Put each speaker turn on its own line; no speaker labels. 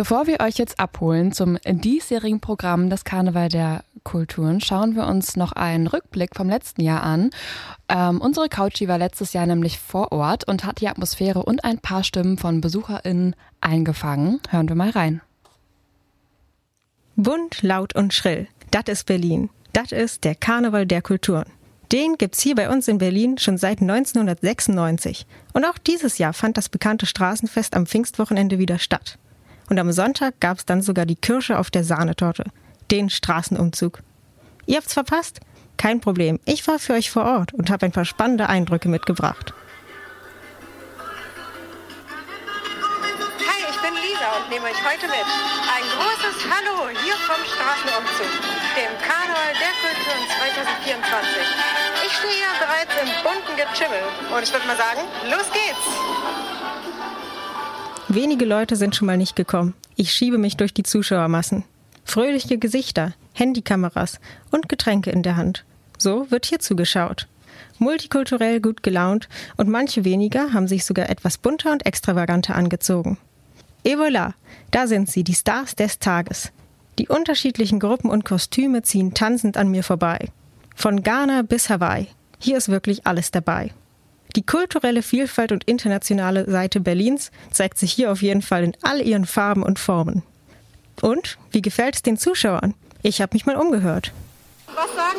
Bevor wir euch jetzt abholen zum diesjährigen Programm des Karneval der Kulturen, schauen wir uns noch einen Rückblick vom letzten Jahr an. Unsere Couchi war letztes Jahr nämlich vor Ort und hat die Atmosphäre und ein paar Stimmen von BesucherInnen eingefangen. Hören wir mal rein.
Bunt, laut und schrill. Das ist Berlin. Das ist der Karneval der Kulturen. Den gibt's hier bei uns in Berlin schon seit 1996. Und auch dieses Jahr fand das bekannte Straßenfest am Pfingstwochenende wieder statt. Und am Sonntag gab's dann sogar die Kirsche auf der Sahnetorte, den Straßenumzug. Ihr habt's verpasst? Kein Problem, ich war für euch vor Ort und habe ein paar spannende Eindrücke mitgebracht.
Hi, ich bin Lisa und nehme euch heute mit. Ein großes Hallo hier vom Straßenumzug, dem Karneval der Kulturen 2024. Ich stehe hier bereits im bunten Getümmel und ich würde mal sagen, los geht's!
Wenige Leute sind schon mal nicht gekommen. Ich schiebe mich durch die Zuschauermassen. Fröhliche Gesichter, Handykameras und Getränke in der Hand. So wird hier zugeschaut. Multikulturell gut gelaunt und manche weniger haben sich sogar etwas bunter und extravaganter angezogen. Et voilà, da sind sie, die Stars des Tages. Die unterschiedlichen Gruppen und Kostüme ziehen tanzend an mir vorbei. Von Ghana bis Hawaii. Hier ist wirklich alles dabei. Die kulturelle Vielfalt und internationale Seite Berlins zeigt sich hier auf jeden Fall in all ihren Farben und Formen. Und, wie gefällt es den Zuschauern? Ich habe mich mal umgehört.
Was sagen